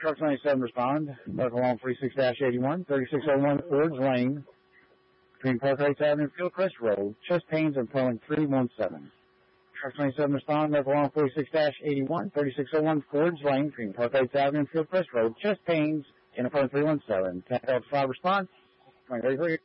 Truck 97 respond. Medical along 46-81, 3601 Fords Lane, between Park Heights Avenue and Fieldcrest Road. Chest pains and pulling 317. Truck 27 respond. Medical along 46-81, 3601 Fords Lane, between Park Heights Avenue and Fieldcrest Road. Chest pains and pulling 317. 10 5 respond. 23.